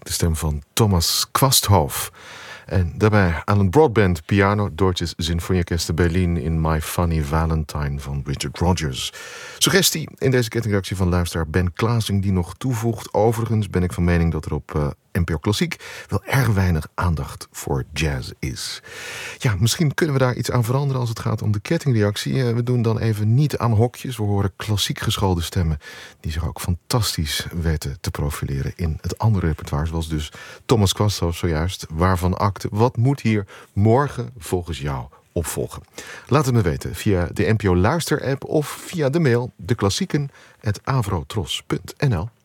de stem van Thomas Quasthoff. En daarbij aan een broadband piano Deutsches Sinfonieorchester Berlin in My Funny Valentine van Richard Rodgers. Suggestie in deze kettingreactie van luisteraar Ben Klaasing die nog toevoegt. Overigens ben ik van mening dat er op NPO Klassiek wel erg weinig aandacht voor jazz is. Ja, misschien kunnen we daar iets aan veranderen als het gaat om de kettingreactie. We doen dan even niet aan hokjes. We horen klassiek geschoolde stemmen die zich ook fantastisch weten te profileren in het andere repertoire. Zoals dus Thomas Quasthoff zojuist. Waarvan akte? Wat moet hier morgen volgens jou opvolgen? Laat het me weten via de NPO Luister-app of via de mail deklassieken@avrotros.nl.